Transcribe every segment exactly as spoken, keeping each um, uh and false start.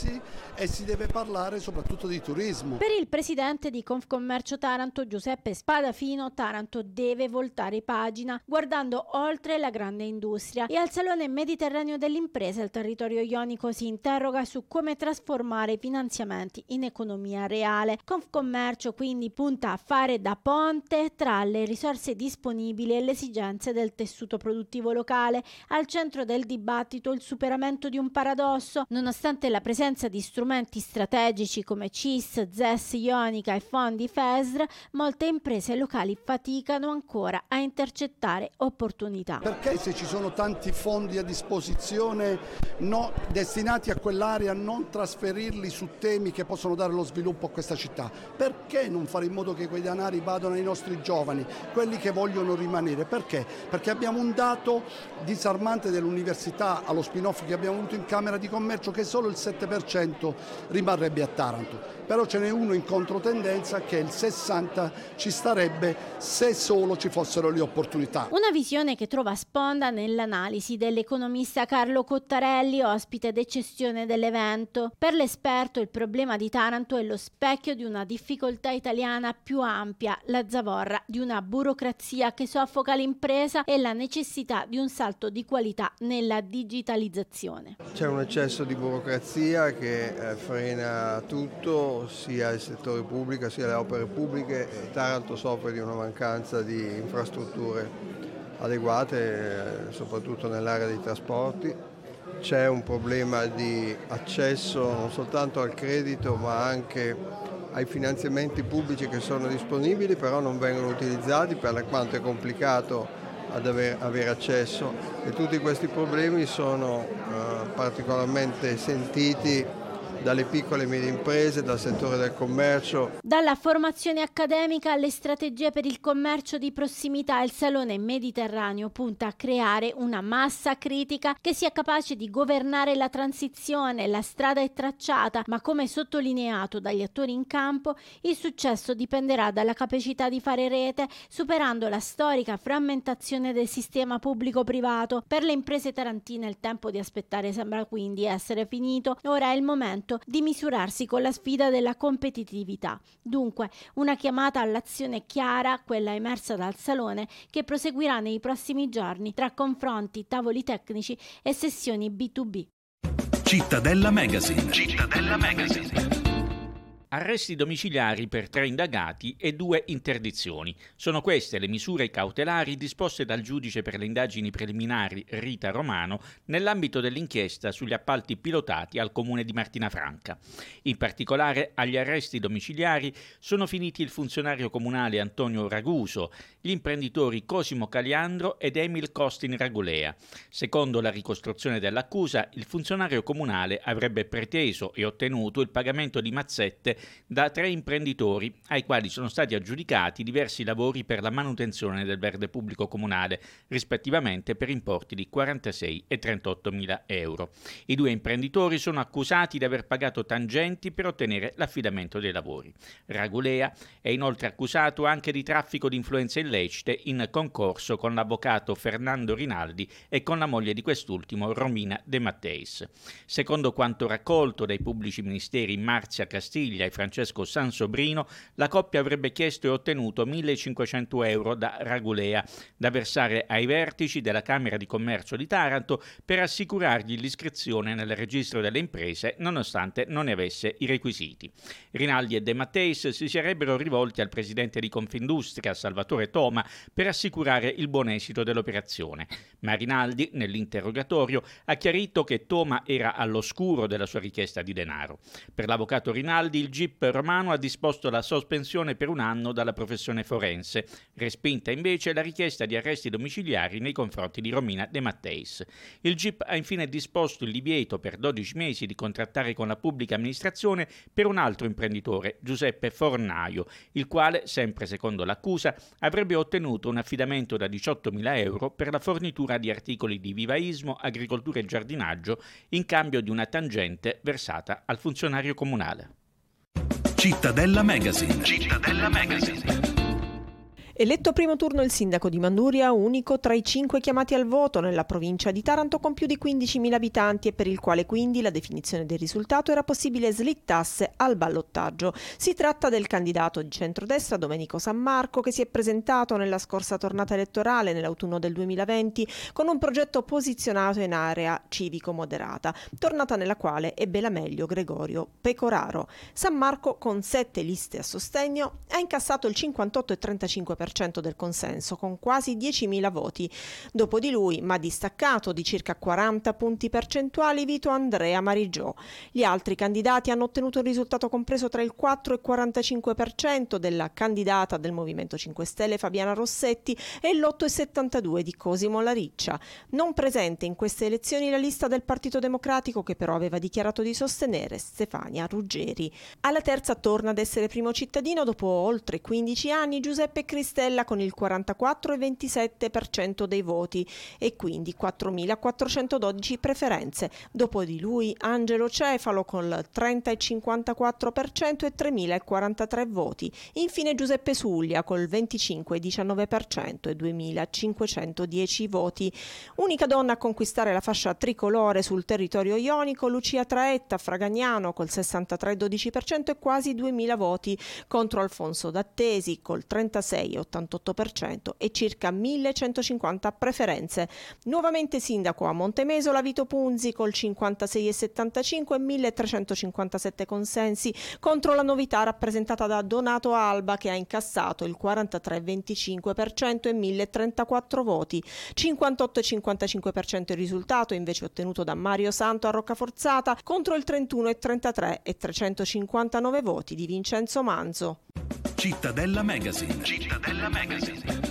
servizi e si deve parlare soprattutto di turismo. Per il presidente di Confcommercio Taranto, Giuseppe Spadafino, Taranto deve voltare pagina guardando oltre la grande industria, e al Salone Mediterraneo dell'Impresa il territorio ionico si interroga su come trasformare i finanziamenti in economia reale. Confcommercio quindi punta a fare da ponte tra le risorse disponibili e le esigenze del tessuto produttivo locale. Al centro del dibattito il superamento di un paradosso: nonostante la presenza di strumenti strategici come C I S, Z E S, Ionica e fondi F E S R, molte imprese locali faticano ancora a intercettare opportunità. Perché se ci sono tanti fondi a disposizione no, destinati a quell'area, non trasferirli su temi che possono dare lo sviluppo a questa città? Perché non fare in modo che quei denari vadano ai nostri giovani, quelli che vogliono rimanere? Perché? Perché abbiamo un dato disarmante dell'università allo spin-off che abbiamo avuto in Camera di Commercio, che solo il sette per cento rimarrebbe a Taranto, però ce n'è uno in controtendenza che il sessanta per cento ci starebbe se solo ci fossero le opportunità. Una visione che trova sponda nell'analisi dell'economista Carlo Cottarelli, ospite d'eccezione dell'evento. Per l'esperto il problema di Taranto è lo specchio di una difficoltà italiana più ampia, la zavorra di una burocrazia che soffoca l'impresa e la necessità di un salto di qualità nella digitalizzazione. C'è un eccesso di burocrazia che eh, frena tutto, sia il settore pubblico sia le opere pubbliche. Taranto soffre di una mancanza di infrastrutture adeguate, eh, soprattutto nell'area dei trasporti. C'è un problema di accesso non soltanto al credito ma anche ai finanziamenti pubblici che sono disponibili, però non vengono utilizzati per quanto è complicato ad aver, avere accesso, e tutti questi problemi sono eh, particolarmente sentiti dalle piccole e medie imprese, dal settore del commercio. Dalla formazione accademica alle strategie per il commercio di prossimità, il Salone Mediterraneo punta a creare una massa critica che sia capace di governare la transizione. La strada è tracciata, ma come sottolineato dagli attori in campo, il successo dipenderà dalla capacità di fare rete, superando la storica frammentazione del sistema pubblico-privato. Per le imprese tarantine il tempo di aspettare sembra quindi essere finito. Ora è il momento di misurarsi con la sfida della competitività. Dunque, una chiamata all'azione chiara, quella emersa dal Salone, che proseguirà nei prossimi giorni tra confronti, tavoli tecnici e sessioni B due B. Cittadella Magazine. Cittadella Magazine. Arresti domiciliari per tre indagati e due interdizioni. Sono queste le misure cautelari disposte dal giudice per le indagini preliminari Rita Romano nell'ambito dell'inchiesta sugli appalti pilotati al comune di Martinafranca. In particolare agli arresti domiciliari sono finiti il funzionario comunale Antonio Raguso, gli imprenditori Cosimo Caliandro ed Emil Costin Ragulea. Secondo la ricostruzione dell'accusa, il funzionario comunale avrebbe preteso e ottenuto il pagamento di mazzette da tre imprenditori ai quali sono stati aggiudicati diversi lavori per la manutenzione del verde pubblico comunale, rispettivamente per importi di quarantasei e trentotto mila euro. I due imprenditori sono accusati di aver pagato tangenti per ottenere l'affidamento dei lavori. Ragulea è inoltre accusato anche di traffico di influenze illecite in concorso con l'avvocato Fernando Rinaldi e con la moglie di quest'ultimo, Romina De Matteis. Secondo quanto raccolto dai pubblici ministeri Marzia Castiglia e Francesco Sansobrino, la coppia avrebbe chiesto e ottenuto millecinquecento euro da Ragulea da versare ai vertici della Camera di Commercio di Taranto per assicurargli l'iscrizione nel registro delle imprese nonostante non ne avesse i requisiti. Rinaldi e De Matteis si sarebbero rivolti al presidente di Confindustria, Salvatore Toma, per assicurare il buon esito dell'operazione, ma Rinaldi nell'interrogatorio ha chiarito che Toma era all'oscuro della sua richiesta di denaro. Per l'avvocato Rinaldi il G I P romano ha disposto la sospensione per un anno dalla professione forense, respinta invece la richiesta di arresti domiciliari nei confronti di Romina De Matteis. Il G I P ha infine disposto il divieto per dodici mesi di contrattare con la pubblica amministrazione per un altro imprenditore, Giuseppe Fornaio, il quale, sempre secondo l'accusa, avrebbe ottenuto un affidamento da diciottomila euro per la fornitura di articoli di vivaismo, agricoltura e giardinaggio in cambio di una tangente versata al funzionario comunale. Cittadella Magazine. Cittadella Magazine. Eletto primo turno il sindaco di Manduria, unico tra i cinque chiamati al voto nella provincia di Taranto con più di quindicimila abitanti e per il quale quindi la definizione del risultato era possibile slittasse al ballottaggio. Si tratta del candidato di centrodestra Domenico San Marco che si è presentato nella scorsa tornata elettorale nell'autunno del duemilaventi con un progetto posizionato in area civico-moderata, tornata nella quale ebbe la meglio Gregorio Pecoraro. San Marco, con sette liste a sostegno, ha incassato il cinquantotto virgola trentacinque per cento del consenso con quasi diecimila voti. Dopo di lui, ma distaccato di circa quaranta punti percentuali, Vito Andrea Marigiò. Gli altri candidati hanno ottenuto un risultato compreso tra il quattro e il quarantacinque per cento della candidata del Movimento cinque Stelle Fabiana Rossetti e l'otto virgola settantadue di Cosimo Lariccia. Non presente in queste elezioni la lista del Partito Democratico che però aveva dichiarato di sostenere Stefania Ruggeri. Alla terza torna ad essere primo cittadino dopo oltre quindici anni Giuseppe Cristella con il quarantaquattro virgola ventisette per cento dei voti e quindi quattromilaquattrocentododici preferenze. Dopo di lui Angelo Cefalo con il trenta virgola cinquantaquattro per cento e tremilaquarantatré voti. Infine Giuseppe Suglia col venticinque virgola diciannove per cento e duemilacinquecentodieci voti. Unica donna a conquistare la fascia tricolore sul territorio ionico, Lucia Traetta Fragagnano col sessantatré virgola dodici per cento e quasi duemila voti contro Alfonso D'Attesi col trentasei virgola ottantotto per cento e circa millecentocinquanta preferenze. Nuovamente sindaco a Montemesola Vito Punzi col cinquantasei virgola settantacinque e milletrecentocinquantasette consensi contro la novità rappresentata da Donato Alba che ha incassato il quarantatré virgola venticinque per cento e milletrentaquattro voti. cinquantotto virgola cinquantacinque per cento il risultato invece ottenuto da Mario Santo a Roccaforzata contro il trentuno virgola trentatré e trecentocinquantanove voti di Vincenzo Manzo. Cittadella Magazine. Cittadella Magazine.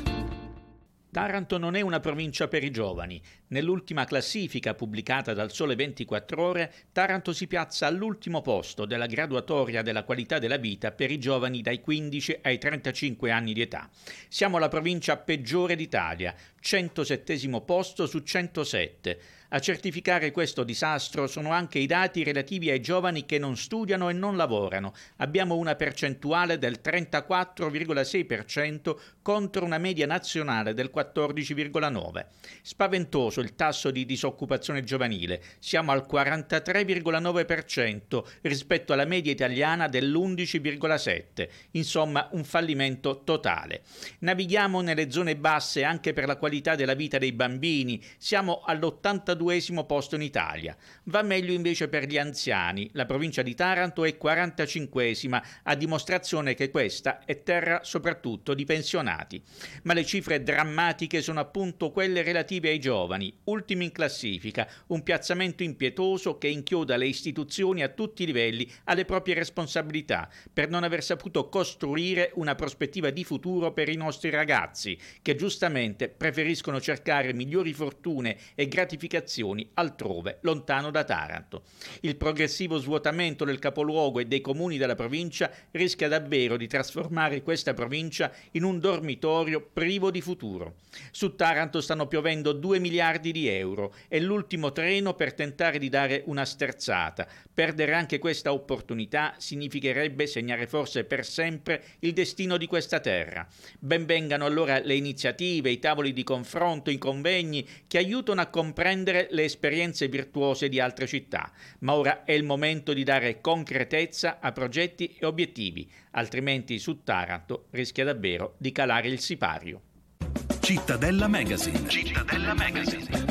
Taranto non è una provincia per i giovani. Nell'ultima classifica pubblicata dal Sole ventiquattro Ore, Taranto si piazza all'ultimo posto della graduatoria della qualità della vita per i giovani dai quindici ai trentacinque anni di età. Siamo la provincia peggiore d'Italia, centosettesimo posto su centosette. A certificare questo disastro sono anche i dati relativi ai giovani che non studiano e non lavorano. Abbiamo una percentuale del trentaquattro virgola sei per cento contro una media nazionale del quattordici virgola nove per cento. Spaventoso il tasso di disoccupazione giovanile. Siamo al quarantatré virgola nove per cento rispetto alla media italiana dell'undici virgola sette per cento. Insomma, un fallimento totale. Navighiamo nelle zone basse anche per la qualità della vita dei bambini. Siamo all'ottantaduesimo posto in Italia. Va meglio invece per gli anziani. La provincia di Taranto è quarantacinquesima, a dimostrazione che questa è terra soprattutto di pensionati. Ma le cifre drammatiche sono appunto quelle relative ai giovani, ultimi in classifica, un piazzamento impietoso che inchioda le istituzioni a tutti i livelli alle proprie responsabilità per non aver saputo costruire una prospettiva di futuro per i nostri ragazzi, che giustamente preferiscono cercare migliori fortune e gratificazioni altrove, lontano da Taranto. Il progressivo svuotamento del capoluogo e dei comuni della provincia rischia davvero di trasformare questa provincia in un dormitorio privo di futuro. Su Taranto stanno piovendo due miliardi di euro. È l'ultimo treno per tentare di dare una sterzata. Perdere anche questa opportunità significherebbe segnare forse per sempre il destino di questa terra. Ben vengano allora le iniziative, i tavoli di confronto, i convegni che aiutano a comprendere le esperienze virtuose di altre città. Ma ora è il momento di dare concretezza a progetti e obiettivi, altrimenti su Taranto rischia davvero di calare il sipario. Cittadella Magazine. Cittadella Magazine.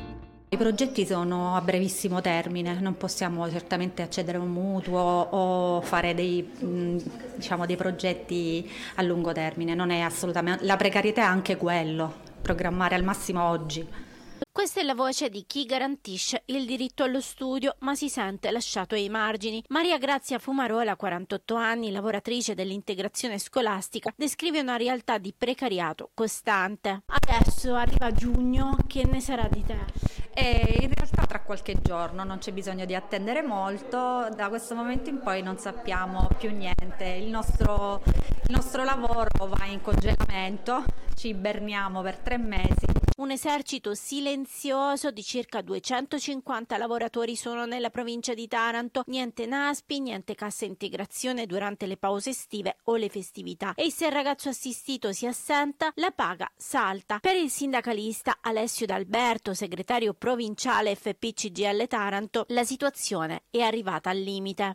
I progetti sono a brevissimo termine, non possiamo certamente accedere a un mutuo o fare dei, diciamo, dei progetti a lungo termine, non è assolutamente, la precarietà è anche quello, programmare al massimo oggi. Questa è la voce di chi garantisce il diritto allo studio ma si sente lasciato ai margini. Maria Grazia Fumarola, quarantotto anni, lavoratrice dell'integrazione scolastica, descrive una realtà di precariato costante. Adesso arriva giugno, che ne sarà di te? E in realtà tra qualche giorno, non c'è bisogno di attendere molto, da questo momento in poi non sappiamo più niente, il nostro, il nostro lavoro va in congelamento, ci iberniamo per tre mesi. un esercito silenzioso di circa duecentocinquanta lavoratori sono nella provincia di Taranto, niente NASPI, niente cassa integrazione durante le pause estive o le festività, e se il ragazzo assistito si assenta la paga salta. Per il sindacalista Alessio D'Alberto, segretario provinciale F P C G I L Taranto, la situazione è arrivata al limite.